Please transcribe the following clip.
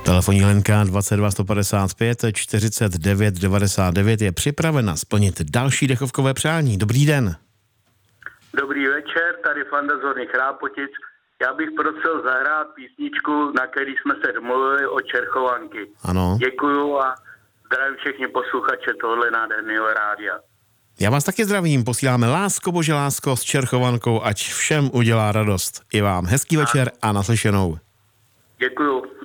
Telefonní linka 22 155 49 99 je připravena splnit další dechovkové přání. Dobrý den. Dobrý večer, tady Fanda z Horních Chrápotic. Já bych prosil zahrát písničku, na který jsme se domluvili, od Čerchovanky. Ano. Děkuju a zdravím všechny posluchače tohle nádherného rádia. Já vás taky zdravím, posíláme lásko bože lásko s Čerchovankou, ať všem udělá radost. I vám hezký večer a naslyšenou. Děkuju.